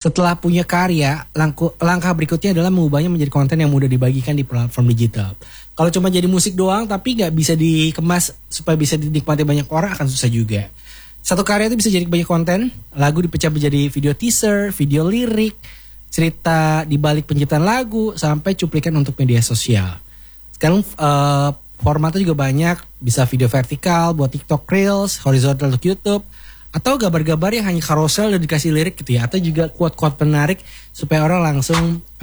Setelah punya karya, langkah berikutnya adalah mengubahnya menjadi konten yang mudah dibagikan di platform digital. Kalau cuma jadi musik doang tapi gak bisa dikemas supaya bisa dinikmati banyak orang akan susah juga. Satu karya itu bisa jadi banyak konten, lagu dipecah menjadi video teaser, video lirik, cerita di balik penciptaan lagu, sampai cuplikan untuk media sosial. Sekarang formatnya juga banyak, bisa video vertikal buat TikTok Reels, horizontal untuk YouTube, atau gambar-gambar yang hanya carousel dan dikasih lirik gitu ya, atau juga quote-quote menarik supaya orang langsung